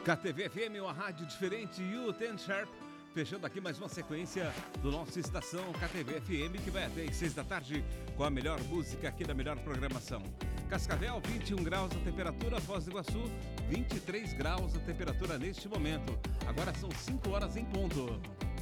KTV FM, uma rádio diferente, U10 Sharp, fechando aqui mais uma sequência do nosso Estação KTV FM, que vai até às 6 da tarde com a melhor música aqui da melhor programação. Cascavel, 21 graus a temperatura, Foz do Iguaçu, 23 graus a temperatura neste momento. Agora são 5 horas em ponto.